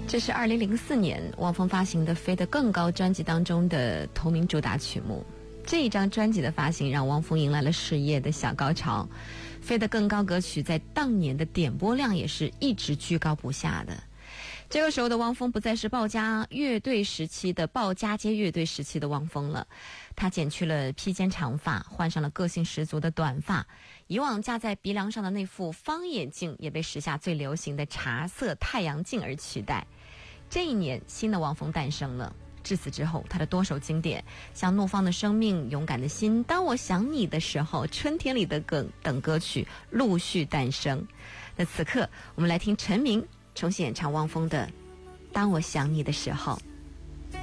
这是2004年汪峰发行的《飞得更高》专辑当中的同名主打曲目。这一张专辑的发行让汪峰迎来了事业的小高潮，《飞得更高》歌曲在当年的点播量也是一直居高不下的。这个时候的汪峰不再是鲍家街乐队时期的汪峰了，他剪去了披肩长发，换上了个性十足的短发，以往架在鼻梁上的那副方眼镜也被时下最流行的茶色太阳镜而取代。这一年，新的汪峰诞生了。至此之后，他的多首经典，像《怒放的生命》、《勇敢的心》、《当我想你的时候》、《春天里的梗》等歌曲陆续诞生。那此刻，我们来听陈明重新演唱汪峰的《当我想你的时候》。